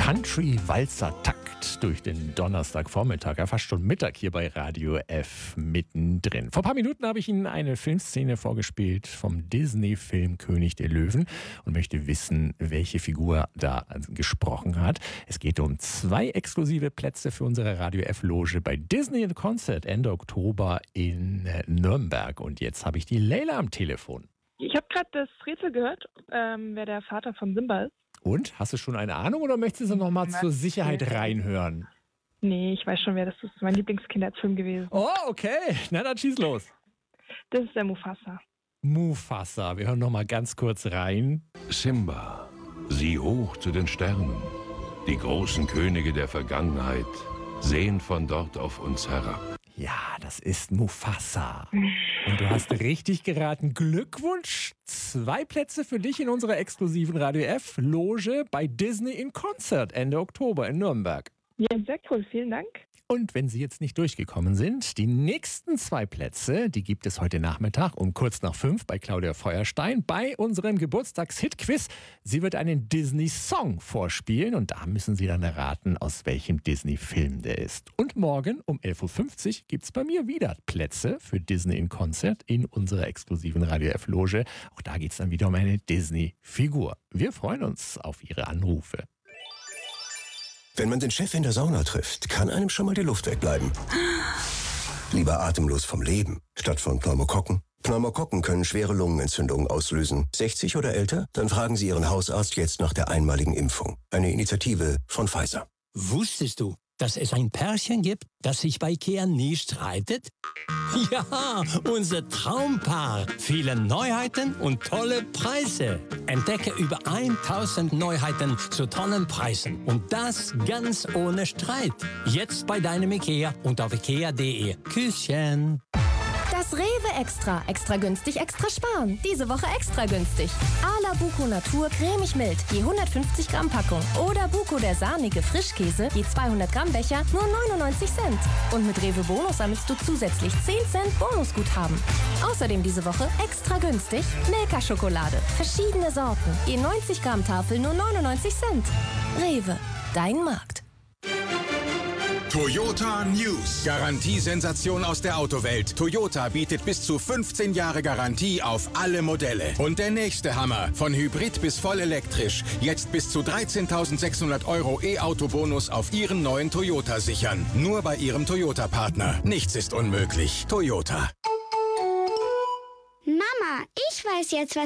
Country-Walzer-Takt durch den Donnerstagvormittag, ja fast schon Mittag hier bei Radio F mittendrin. Vor ein paar Minuten habe ich Ihnen eine Filmszene vorgespielt vom Disney-Film König der Löwen und möchte wissen, welche Figur da gesprochen hat. Es geht um 2 exklusive Plätze für unsere Radio F-Loge bei Disney in Concert Ende Oktober in Nürnberg. Und jetzt habe ich die Leila am Telefon. Ich habe gerade das Rätsel gehört, wer der Vater von Simba ist. Und? Hast du schon eine Ahnung oder möchtest du noch mal zur Sicherheit reinhören? Nee, ich weiß schon, wer das ist. Das ist mein Lieblingskindheitsfilm gewesen. Oh, okay. Na, dann schieß los. Das ist der Mufasa. Mufasa. Wir hören noch mal ganz kurz rein. Simba, sieh hoch zu den Sternen. Die großen Könige der Vergangenheit sehen von dort auf uns herab. Ja, das ist Mufasa. Und du hast richtig geraten. Glückwunsch. 2 Plätze für dich in unserer exklusiven Radio F-Loge bei Disney in Concert Ende Oktober in Nürnberg. Ja, sehr cool. Vielen Dank. Und wenn Sie jetzt nicht durchgekommen sind, die nächsten 2 Plätze, die gibt es heute Nachmittag um kurz nach 5 bei Claudia Feuerstein bei unserem Geburtstags-Hit-Quiz. Sie wird einen Disney-Song vorspielen und da müssen Sie dann erraten, aus welchem Disney-Film der ist. Und morgen um 11.50 Uhr gibt es bei mir wieder Plätze für Disney in Concert in unserer exklusiven Radio F-Loge. Auch da geht es dann wieder um eine Disney-Figur. Wir freuen uns auf Ihre Anrufe. Wenn man den Chef in der Sauna trifft, kann einem schon mal die Luft wegbleiben. Lieber atemlos vom Leben, statt von Pneumokokken. Pneumokokken können schwere Lungenentzündungen auslösen. 60 oder älter? Dann fragen Sie Ihren Hausarzt jetzt nach der einmaligen Impfung. Eine Initiative von Pfizer. Wusstest du, dass es ein Pärchen gibt, das sich bei IKEA nie streitet? Ja, unser Traumpaar. Viele Neuheiten und tolle Preise. Entdecke über 1000 Neuheiten zu tollen Preisen. Und das ganz ohne Streit. Jetzt bei deinem IKEA und auf ikea.de. Küsschen. Das Rewe Extra. Extra günstig, extra sparen. Diese Woche extra günstig. Ala Buko Natur cremig mild, je 150 Gramm Packung. Oder Buko der sahnige Frischkäse, je 200 Gramm Becher, nur 99 Cent. Und mit Rewe Bonus sammelst du zusätzlich 10 Cent Bonusguthaben. Außerdem diese Woche extra günstig Milka Schokolade. Verschiedene Sorten, je 90 Gramm Tafel, nur 99 Cent. Rewe, dein Markt. Toyota News. Garantiesensation aus der Autowelt. Toyota bietet bis zu 15 Jahre Garantie auf alle Modelle. Und der nächste Hammer. Von Hybrid bis voll elektrisch. Jetzt bis zu 13.600 € E-Auto-Bonus auf Ihren neuen Toyota sichern. Nur bei Ihrem Toyota-Partner. Nichts ist unmöglich. Toyota. Mama, ich weiß jetzt, was